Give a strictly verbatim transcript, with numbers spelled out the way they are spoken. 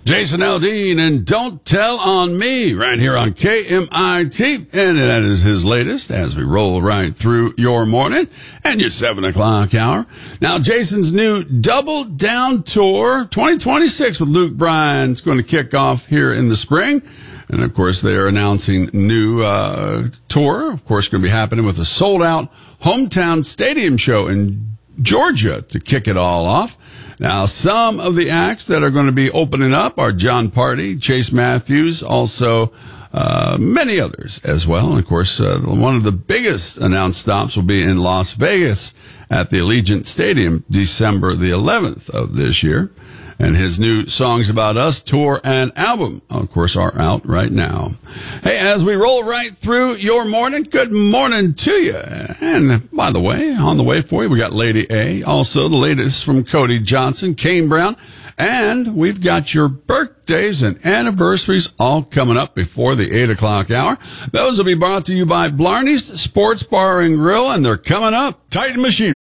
Jason Aldean and Don't Tell on Me right here on K M I T. And that is his latest as we roll right through your morning and your seven o'clock hour. Now, Jason's new Double Down Tour twenty twenty-six with Luke Bryan is going to kick off here in the spring. And, of course, they are announcing new uh, tour. Of course, going to be happening with a sold-out hometown stadium show in Georgia to kick it all off. Now, some of the acts that are going to be opening up are John Party, Chase Matthews, also uh, many others as well. And, of course, uh, one of the biggest announced stops will be in Las Vegas at the Allegiant Stadium December the eleventh of this year. And his new Songs About Us tour and album, of course, are out right now. Hey, as we roll right through your morning, good morning to you. And by the way, on the way for you, we got Lady A, also the latest from Cody Johnson, Kane Brown, and we've got your birthdays and anniversaries all coming up before the eight o'clock hour. Those will be brought to you by Blarney's Sports Bar and Grill, and they're coming up. Titan Machine.